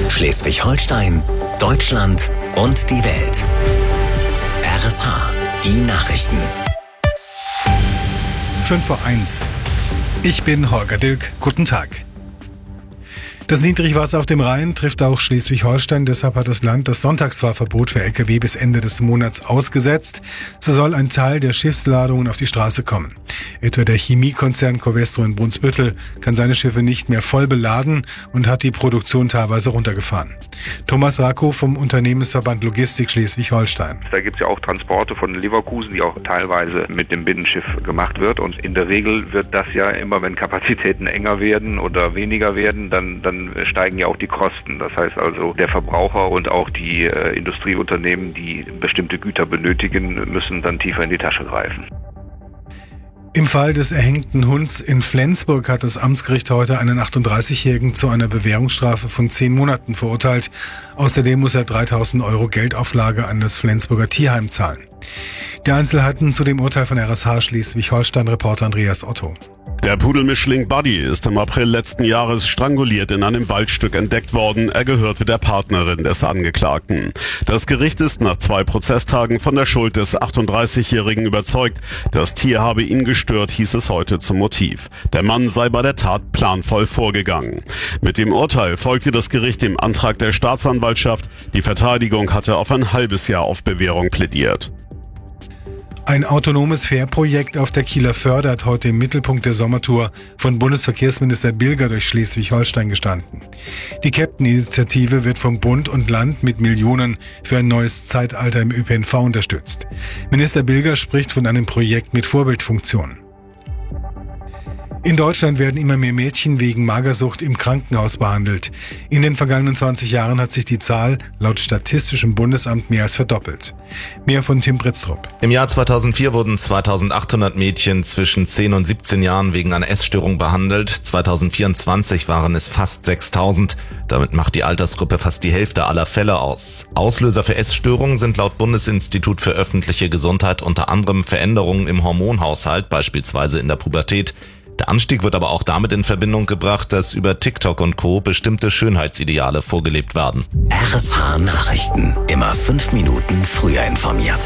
Schleswig-Holstein, Deutschland und die Welt. RSH, die Nachrichten. 5:01. Ich bin Holger Dilk. Guten Tag. Das Niedrigwasser auf dem Rhein trifft auch Schleswig-Holstein. Deshalb hat das Land das Sonntagsfahrverbot für Lkw bis Ende des Monats ausgesetzt. So soll ein Teil der Schiffsladungen auf die Straße kommen. Etwa der Chemiekonzern Covestro in Brunsbüttel kann seine Schiffe nicht mehr voll beladen und hat die Produktion teilweise runtergefahren. Thomas Rackow vom Unternehmensverband Logistik Schleswig-Holstein. Da gibt es ja auch Transporte von Leverkusen, die auch teilweise mit dem Binnenschiff gemacht wird. Und in der Regel wird das ja immer, wenn Kapazitäten enger werden oder weniger werden, dann steigen ja auch die Kosten. Das heißt also, der Verbraucher und auch die Industrieunternehmen, die bestimmte Güter benötigen, müssen dann tiefer in die Tasche greifen. Im Fall des erhängten Hunds in Flensburg hat das Amtsgericht heute einen 38-Jährigen zu einer Bewährungsstrafe von 10 Monaten verurteilt. Außerdem muss er 3.000 € Geldauflage an das Flensburger Tierheim zahlen. Die Einzelheiten zu dem Urteil von RSH Schleswig-Holstein-Reporter Andreas Otto. Der Pudelmischling Buddy ist im April letzten Jahres stranguliert in einem Waldstück entdeckt worden. Er gehörte der Partnerin des Angeklagten. Das Gericht ist nach 2 Prozesstagen von der Schuld des 38-Jährigen überzeugt. Das Tier habe ihn gestört, hieß es heute zum Motiv. Der Mann sei bei der Tat planvoll vorgegangen. Mit dem Urteil folgte das Gericht dem Antrag der Staatsanwaltschaft. Die Verteidigung hatte auf ein halbes Jahr auf Bewährung plädiert. Ein autonomes Fährprojekt auf der Kieler Förde hat heute im Mittelpunkt der Sommertour von Bundesverkehrsminister Bilger durch Schleswig-Holstein gestanden. Die Captain-Initiative wird vom Bund und Land mit Millionen für ein neues Zeitalter im ÖPNV unterstützt. Minister Bilger spricht von einem Projekt mit Vorbildfunktion. In Deutschland werden immer mehr Mädchen wegen Magersucht im Krankenhaus behandelt. In den vergangenen 20 Jahren hat sich die Zahl laut Statistischem Bundesamt mehr als verdoppelt. Mehr von Tim Britztrup. Im Jahr 2004 wurden 2.800 Mädchen zwischen 10 und 17 Jahren wegen einer Essstörung behandelt. 2024 waren es fast 6.000. Damit macht die Altersgruppe fast die Hälfte aller Fälle aus. Auslöser für Essstörungen sind laut Bundesinstitut für öffentliche Gesundheit unter anderem Veränderungen im Hormonhaushalt, beispielsweise in der Pubertät. Der Anstieg wird aber auch damit in Verbindung gebracht, dass über TikTok und Co. bestimmte Schönheitsideale vorgelebt werden. RSH Nachrichten. Immer 5 Minuten früher informiert.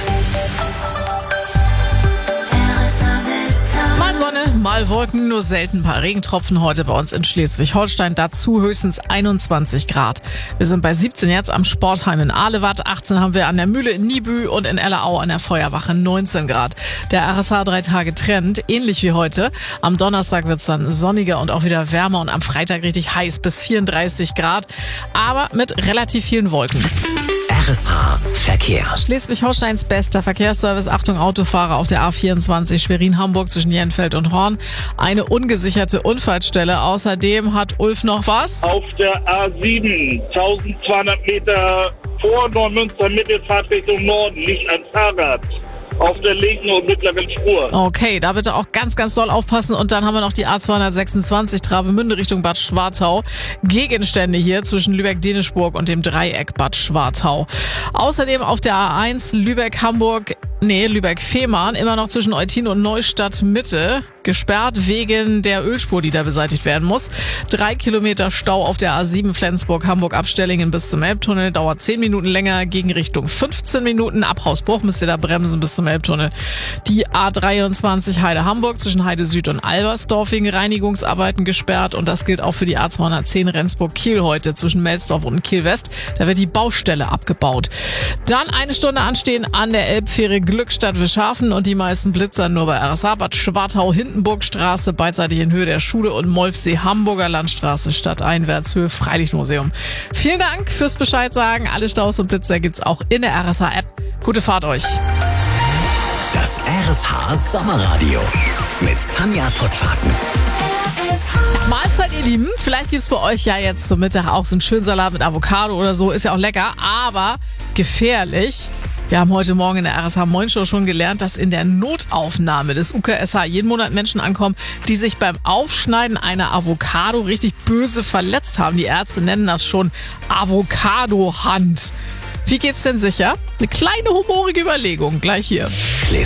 Mal Sonne, mal Wolken, nur selten ein paar Regentropfen heute bei uns in Schleswig-Holstein. Dazu höchstens 21 Grad. Wir sind bei 17 jetzt am Sportheim in Ahlewatt, 18 haben wir an der Mühle in Niebü und in Ellerau an der Feuerwache 19 Grad. Der RSH 3-Tage-Trend, ähnlich wie heute. Am Donnerstag wird es dann sonniger und auch wieder wärmer und am Freitag richtig heiß bis 34 Grad, aber mit relativ vielen Wolken. RSH Verkehr. Schleswig-Holsteins bester Verkehrsservice. Achtung, Autofahrer auf der A24 Schwerin-Hamburg zwischen Jenfeld und Horn. Eine ungesicherte Unfallstelle. Außerdem hat Ulf noch was. Auf der A7, 1200 Meter vor Neumünster Mittelfahrtrichtung Norden, nicht ein Fahrrad. Auf der linken und mittleren Spur. Okay, da bitte auch ganz, ganz doll aufpassen. Und dann haben wir noch die A226 Travemünde Richtung Bad Schwartau. Gegenstände hier zwischen Lübeck-Denisburg und dem Dreieck Bad Schwartau. Außerdem auf der A1 Lübeck-Fehmarn, immer noch zwischen Eutin und Neustadt Mitte. Gesperrt wegen der Ölspur, die da beseitigt werden muss. 3 Kilometer Stau auf der A7 Flensburg-Hamburg-Abstellingen bis zum Elbtunnel. Dauert 10 Minuten länger, Gegenrichtung 15 Minuten. Ab Hausbruch müsst ihr da bremsen bis zum Elbtunnel. Die A23 Heide-Hamburg zwischen Heide Süd und Albersdorf wegen Reinigungsarbeiten gesperrt. Und das gilt auch für die A210 Rendsburg-Kiel heute zwischen Melsdorf und Kiel-West. Da wird die Baustelle abgebaut. Dann 1 Stunde anstehen an der Elbfähre Glückstadt-Wischhafen und die meisten Blitzer nur bei RSH Bad Schwartau, Hindenburgstraße, beidseitig in Höhe der Schule und Molfsee, Hamburger Landstraße, stadteinwärts, Höhe Freilichtmuseum. Vielen Dank fürs Bescheid sagen. Alle Staus und Blitzer gibt's auch in der RSH-App. Gute Fahrt euch. Das RSH Sommerradio mit Tanja Pottfaken. Mahlzeit, ihr Lieben. Vielleicht gibt's bei euch ja jetzt zum Mittag auch so einen schönen Salat mit Avocado oder so. Ist ja auch lecker, aber gefährlich. Wir haben heute Morgen in der RSH Moin Show schon gelernt, dass in der Notaufnahme des UKSH jeden Monat Menschen ankommen, die sich beim Aufschneiden einer Avocado richtig böse verletzt haben. Die Ärzte nennen das schon Avocado-Hand. Wie geht's denn sicher? Eine kleine humorige Überlegung gleich hier.